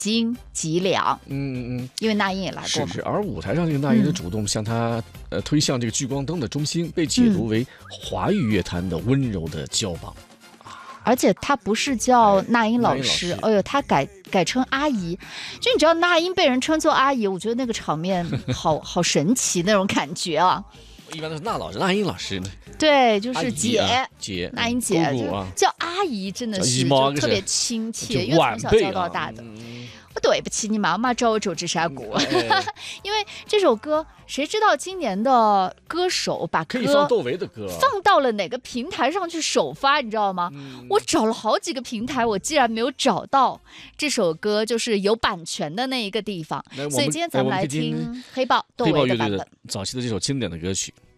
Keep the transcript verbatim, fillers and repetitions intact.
斤几两。 嗯嗯， 因为那英也来过嘛。 是是，而舞台上这个那英的主动向他、嗯、呃推向这个聚光灯的中心，被解读为华语乐坛的温柔的交棒。 而且他不是叫那英老师，哎呦，他改改称阿姨。就你知道那英被人称作阿姨，我觉得那个场面好好神奇那种感觉啊。 一般都是那老师、那英老师呢。 对，就是姐、 啊、姐， 那英姐， 姑姑啊、 就叫阿姨，真的是就特别亲切，因为从小教到大的。嗯，对不起，你妈妈招我走直峡谷，嗯、因为这首歌，谁知道今年的歌手把歌可以放窦唯的歌放到了哪个平台上去首发，你知道吗？嗯、我找了好几个平台，我竟然没有找到这首歌就是有版权的那一个地方，所以今天咱们来听黑豹窦唯的版本， 早期的这首经典的歌曲。